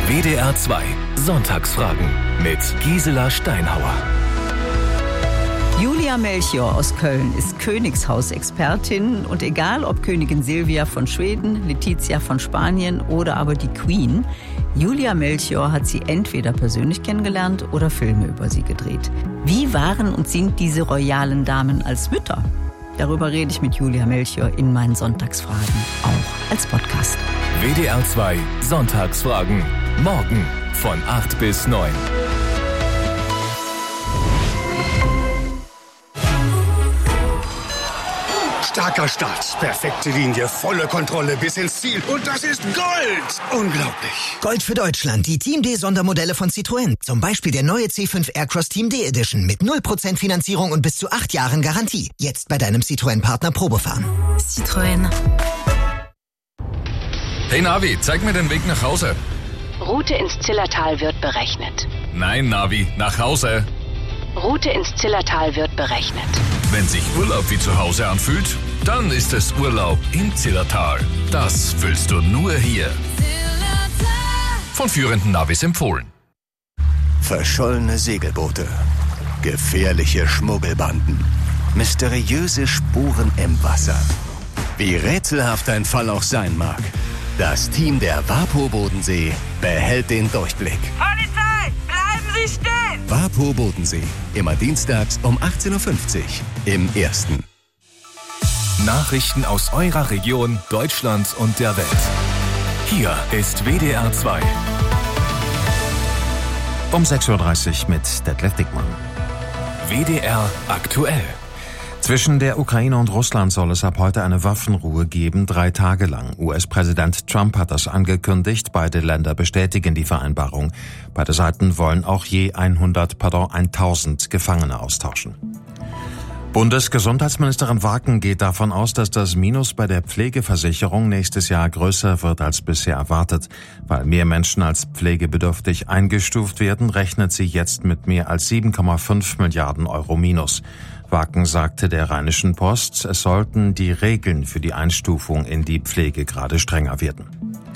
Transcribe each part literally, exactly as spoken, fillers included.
W D R zwei Sonntagsfragen mit Gisela Steinhauer. Julia Melchior aus Köln ist Königshausexpertin und egal ob Königin Silvia von Schweden, Letizia von Spanien oder aber die Queen, Julia Melchior hat sie entweder persönlich kennengelernt oder Filme über sie gedreht. Wie waren und sind diese royalen Damen als Mütter? Darüber rede ich mit Julia Melchior in meinen Sonntagsfragen, auch als Podcast. W D R zwei Sonntagsfragen. Morgen von acht bis neun. Starker Start, perfekte Linie, volle Kontrolle bis ins Ziel. Und das ist Gold! Unglaublich. Gold für Deutschland, die Team D-Sondermodelle von Citroën. Zum Beispiel der neue C fünf Aircross Team D Edition mit null Prozent Finanzierung und bis zu acht Jahren Garantie. Jetzt bei deinem Citroën-Partner Probefahren. Citroën. Hey Navi, zeig mir den Weg nach Hause. Route ins Zillertal wird berechnet. Nein, Navi, nach Hause. Route ins Zillertal wird berechnet. Wenn sich Urlaub wie zu Hause anfühlt, dann ist es Urlaub im Zillertal. Das fühlst du nur hier. Von führenden Navis empfohlen. Verschollene Segelboote, gefährliche Schmuggelbanden, mysteriöse Spuren im Wasser. Wie rätselhaft ein Fall auch sein mag, das Team der WaPo Bodensee behält den Durchblick. Polizei, bleiben Sie stehen! WaPo Bodensee, immer dienstags um achtzehn Uhr fünfzig im Ersten. Nachrichten aus eurer Region, Deutschland und der Welt. Hier ist W D R zwei. Um sechs Uhr dreißig mit Detlef Dickmann. W D R aktuell. Zwischen der Ukraine und Russland soll es ab heute eine Waffenruhe geben, drei Tage lang. U S-Präsident Trump hat das angekündigt. Beide Länder bestätigen die Vereinbarung. Beide Seiten wollen auch je hundert, pardon, tausend Gefangene austauschen. Bundesgesundheitsministerin Waken geht davon aus, dass das Minus bei der Pflegeversicherung nächstes Jahr größer wird als bisher erwartet. Weil mehr Menschen als pflegebedürftig eingestuft werden, rechnet sie jetzt mit mehr als sieben Komma fünf Milliarden Euro Minus. Waken sagte der Rheinischen Post, es sollten die Regeln für die Einstufung in die Pflegegrade strenger werden.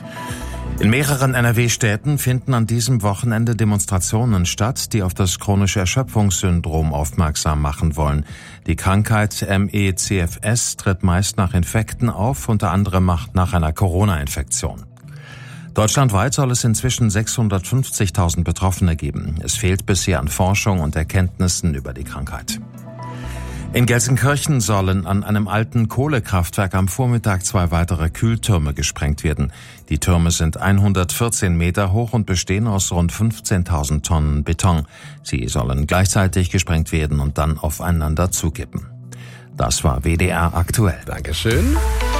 In mehreren N R W-Städten finden an diesem Wochenende Demonstrationen statt, die auf das chronische Erschöpfungssyndrom aufmerksam machen wollen. Die Krankheit M E C F S tritt meist nach Infekten auf, unter anderem nach einer Corona-Infektion. Deutschlandweit soll es inzwischen sechshundertfünfzigtausend Betroffene geben. Es fehlt bisher an Forschung und Erkenntnissen über die Krankheit. In Gelsenkirchen sollen an einem alten Kohlekraftwerk am Vormittag zwei weitere Kühltürme gesprengt werden. Die Türme sind hundertvierzehn Meter hoch und bestehen aus rund fünfzehntausend Tonnen Beton. Sie sollen gleichzeitig gesprengt werden und dann aufeinander zukippen. Das war W D R aktuell. Dankeschön.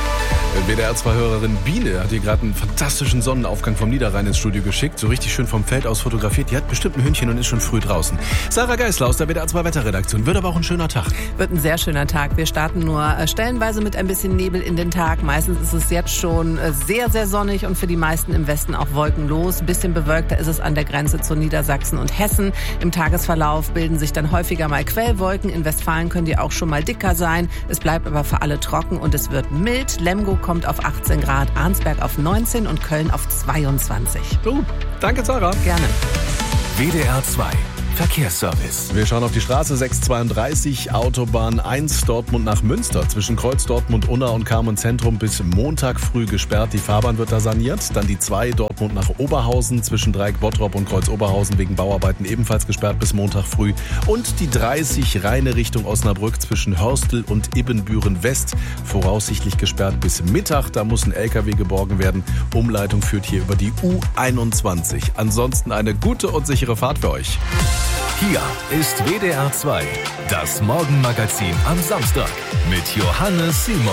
W D R zwei-Hörerin Biene hat hier gerade einen fantastischen Sonnenaufgang vom Niederrhein ins Studio geschickt. So richtig schön vom Feld aus fotografiert. Die hat bestimmt ein Hündchen und ist schon früh draußen. Sarah Geisler aus der W D R zwei Wetterredaktion. Wird aber auch ein schöner Tag. Wird ein sehr schöner Tag. Wir starten nur stellenweise mit ein bisschen Nebel in den Tag. Meistens ist es jetzt schon sehr, sehr sonnig und für die meisten im Westen auch wolkenlos. Ein bisschen bewölkter ist es an der Grenze zu Niedersachsen und Hessen. Im Tagesverlauf bilden sich dann häufiger mal Quellwolken. In Westfalen können die auch schon mal dicker sein. Es bleibt aber für alle trocken und es wird mild. Lemgo kommt auf achtzehn Grad, Arnsberg auf neunzehn und Köln auf zweiundzwanzig. Oh, danke Sarah. Gerne. W D R zwei Verkehrsservice. Wir schauen auf die Straße sechs zweiunddreißig, Autobahn eins, Dortmund nach Münster. Zwischen Kreuz Dortmund, Unna und Carmen Zentrum bis Montag früh gesperrt. Die Fahrbahn wird da saniert. Dann die zwei, Dortmund nach Oberhausen. Zwischen Dreieck Bottrop und Kreuz Oberhausen wegen Bauarbeiten ebenfalls gesperrt bis Montag früh. Und die dreißig, reine Richtung Osnabrück zwischen Hörstel und Ibbenbüren West. Voraussichtlich gesperrt bis Mittag. Da muss ein L K W geborgen werden. Umleitung führt hier über die U einundzwanzig. Ansonsten eine gute und sichere Fahrt für euch. Hier ist W D R zwei, das Morgenmagazin am Samstag mit Johannes Simon.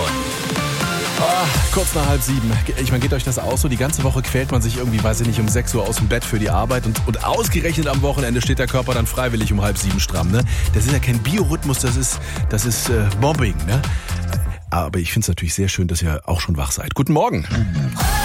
Oh, kurz nach halb sieben. Ich meine, geht euch das aus so? Die ganze Woche quält man sich irgendwie, weiß ich nicht, um sechs Uhr aus dem Bett für die Arbeit und, und ausgerechnet am Wochenende steht der Körper dann freiwillig um halb sieben stramm. Ne? Das ist ja kein Biorhythmus, das ist, das ist äh, Mobbing. Ne? Aber ich finde es natürlich sehr schön, dass ihr auch schon wach seid. Guten Morgen.